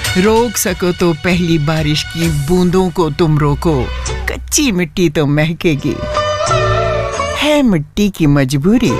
रोक सको तो पहली बारिश की बूंदों को तुम रोको, कच्ची मिट्टी तो महकेगी, है मिट्टी की मजबूरी।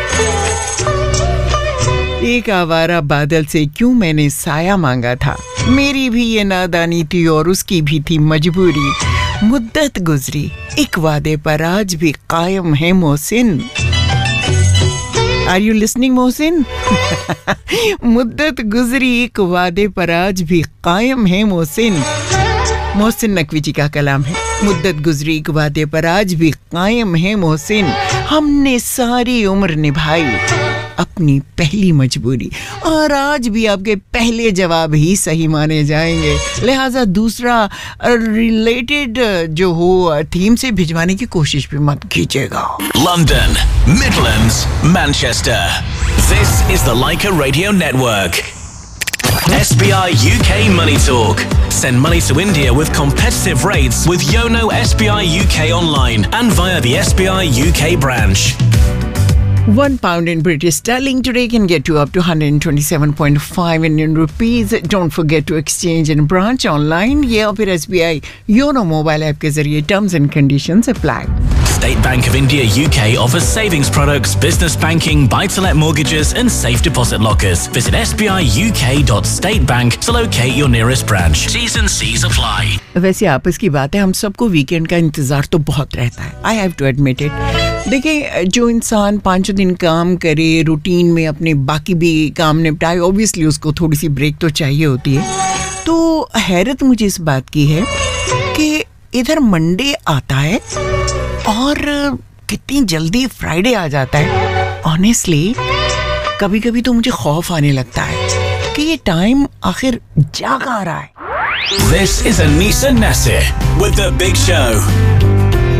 एक आवारा बादल से क्यों मैंने साया मांगा था, मेरी भी ये नादानी थी और उसकी भी थी मजबूरी। मुद्दत गुजरी एक वादे पर आज भी कायम है Mohsin. Are you listening, Mohsin? मुद्दत गुजरी एक वादे पर आज भी कायम है मोहसिन। मोहसिन नकवी जी का कलाम है। मुद्दत गुजरी एक वादे पर आज भी कायम है मोहसिन। हमने सारी उम्र निभाई अपनी पहली मजबूरी, और आज भी आपके पहले जवाब ही सही माने जाएंगे। लिहाजा दूसरा रिलेटेड जो हो थीम से भिजवाने की कोशिश भी मत कीजिएगा। London, Midlands, Manchester. This is the Leica Radio Network. SBI UK Money Talk. Send money to India with competitive rates with Yono SBI UK online and via the SBI UK branch. £1 in British sterling today can get you up to 127.5 Indian rupees. Don't forget to exchange in branch online या फिर SBI Yono mobile app के जरिए terms and conditions apply. State Bank of India UK offers savings products, business banking, buy-to-let mortgages and safe deposit lockers. Visit sbiuk.statebank to locate your nearest branch. T's and C's apply. वैसे आपस की बात है, हम सबको weekend का इंतजार तो बहुत रहता है। I have to admit it. देखिए, जो इंसान 5 दिन काम करे, रूटीन में अपने बाकी भी काम निपटाए, ऑब्वियसली उसको थोड़ी सी ब्रेक तो चाहिए होती है। तो हैरत मुझे इस बात की है कि इधर मंडे आता है और कितनी जल्दी फ्राइडे आ जाता है। ऑनेस्टली कभी-कभी तो मुझे खौफ आने लगता है कि ये टाइम आखिर जा कहाँ रहा है। This is Anisa Nasir with The Big Show.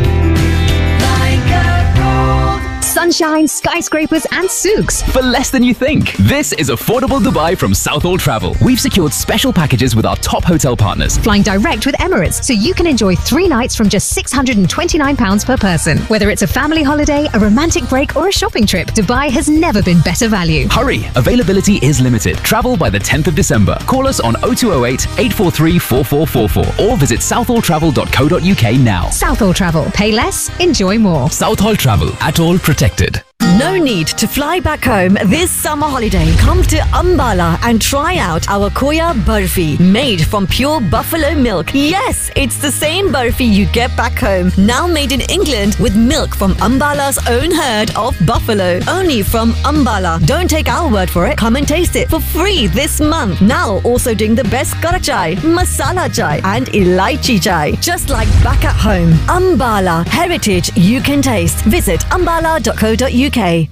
Sunshine, skyscrapers and souks. For less than you think. This is affordable Dubai from Southall Travel. We've secured special packages with our top hotel partners. Flying direct with Emirates, so you can enjoy 3 nights from just £629 per person. Whether it's a family holiday, a romantic break or a shopping trip, Dubai has never been better value. Hurry! Availability is limited. Travel by the 10th of December. Call us on 0208 843 4444 or visit southalltravel.co.uk now. Southall Travel. Pay less, enjoy more. Southall Travel. At all protected. No need to fly back home this summer holiday. Come to Ambala and try out our Koya Barfi, made from pure buffalo milk. Yes, it's the same barfi you get back home, now made in England with milk from Ambala's own herd of buffalo. Only from Ambala. Don't take our word for it. Come and taste it for free this month. Now also doing the best kara chai, masala chai and elaichi chai. Just like back at home. Ambala, heritage you can taste. Visit ambala.co.uk.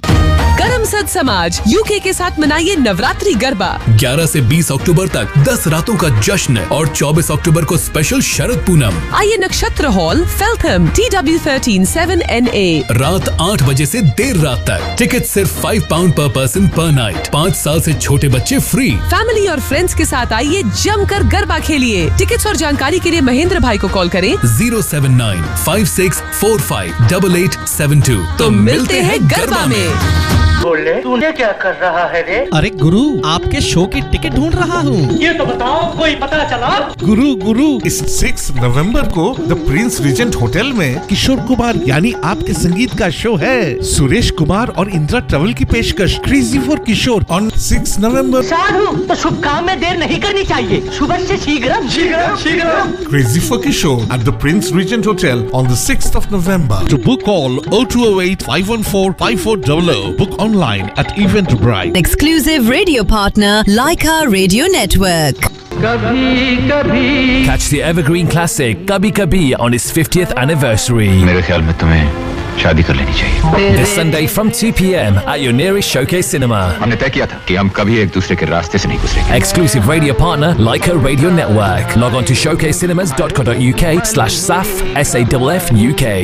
Karamsad समाज UK के साथ मनाइए नवरात्रि गरबा। 11 से 20 अक्टूबर तक 10 रातों का जश्न और 24 अक्टूबर को स्पेशल शरद पूनम। आइए नक्षत्र हॉल, फेल्थम, TW13 7NA। रात 8 बजे से देर रात तक। टिकट सिर्फ £5 per person per night। 5 साल से छोटे बच्चे फ्री। फैमिली और फ्रेंड्स के साथ आइए, जमकर गरबा खेलिए। टिकट्स और जानकारी के लिए महेंद्र भाई को कॉल करें 079 5645 8872। तो मिलते हैं गरबा में। बोले तूने क्या कर रहा है रे? अरे गुरु, आपके शो की टिकट ढूंढ रहा हूँ। ये तो बताओ, कोई पता चला? गुरु इस 6 नवंबर को द प्रिंस रीजेंट होटल में किशोर कुमार यानी आपके संगीत का शो है। सुरेश कुमार और इंदिरा ट्रेवल की पेशकश क्रेजी फॉर किशोर ऑन 6 नवंबर। साधु, तो शुभ काम में देर नहीं करनी चाहिए। सुबह से शीघ्रम। Crazy for Kishore at the Prince Regent Hotel on the 6th of November. To book, call 0208 514 5400. Book online at Eventbrite. Exclusive radio partner Leica Radio Network. Catch the evergreen classic Kabhi Kabhi on its 50th anniversary. मेरे ख्याल में तुम्हें शादी कर लेनी चाहिए। This Sunday from 2 p.m. at your nearest Showcase Cinema. हमने तय किया था कि हम कभी एक दूसरे के रास्ते से नहीं गुजरेंगे। Exclusive radio partner Leica Radio Network. Log on to showcasecinemas.co.uk/SAF SAFF UK.